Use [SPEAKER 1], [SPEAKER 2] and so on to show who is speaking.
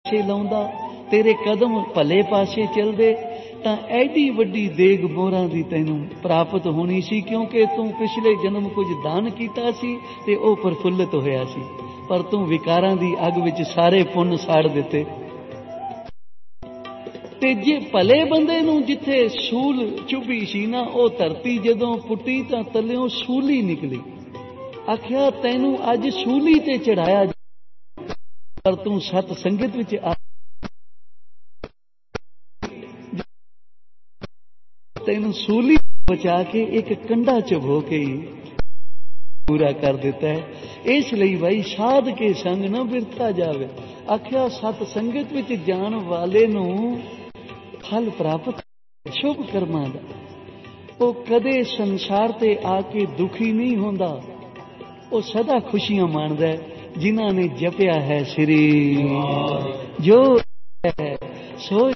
[SPEAKER 1] ਲਾਉਂਦਾ, ਤੇਰੇ ਕਦਮ ਭਲੇ ਪਾਸੇ ਚੱਲਦੇ ਤਾਂ ਐਡੀ ਵੱਡੀ ਦੇਗ ਮੋਹਰਾਂ ਦੀ ਤੈਨੂੰ ਪ੍ਰਾਪਤ ਹੋਣੀ ਸੀ, ਕਿਉਂਕਿ ਤੂੰ ਪਿਛਲੇ ਜਨਮ ਕੁਝ ਦਾਨ ਕੀਤਾ ਸੀ ਤੇ ਉਹ ਪ੍ਰਫੁੱਲਤ ਹੋਇਆ ਸੀ। ਪਰ ਤੂੰ ਵਿਕਾਰਾਂ ਦੀ ਅੱਗ ਵਿੱਚ ਸਾਰੇ ਪੁੰਨ ਸਾੜ ਦਿੱਤੇ। ਤੇ ਜੇ ਭਲੇ ਬੰਦੇ ਨੂੰ ਜਿੱਥੇ ਸੂਲ ਚੁਭੀ ਸੀ ਨਾ, ਉਹ ਧਰਤੀ ਜਦੋਂ ਪੁੱਟੀ ਤਾਂ ਤਲਿਓਂ ਸੂਲੀ ਨਿਕਲੀ। ਆਖਿਆ ਤੈਨੂੰ ਅੱਜ ਸੂਲੀ ਤੇ ਚੜਾਇਆ, ਪਰ ਤੂੰ ਸਤ ਸੰਗਤ ਵਿੱਚ ਆ ਤੈਨੂੰ ਸੂਲੀ ਬਚਾ ਕੇ ਇੱਕ ਕੰਡਾ ਚੁਭੋ ਕੇ ਪੂਰਾ ਕਰ ਦਿੱਤਾ ਹੈ। ਇਸ ਲਈ ਬਾਈ ਸਾਧ ਕੇ ਸੰਗ ਨਾ ਬਿਰਥਾ ਜਾਵੇ। ਆਖਿਆ ਸਤ ਸੰਗਤ ਵਿੱਚ ਜਾਣ ਵਾਲੇ ਨੂੰ ਫਲ ਪ੍ਰਾਪਤ ਸ਼ੁਭ ਕਰਮਾਂ ਦਾ। ਉਹ ਕਦੇ ਸੰਸਾਰ ਤੇ ਆ ਕੇ ਦੁਖੀ ਨਹੀਂ ਹੁੰਦਾ, ਉਹ ਸਦਾ ਖੁਸ਼ੀਆਂ ਮਾਣਦਾ ਜਿਨ੍ਹਾਂ ਨੇ ਜਪਿਆ ਹੈ ਸ੍ਰੀ ਜੋ ਹੈ ਸੋ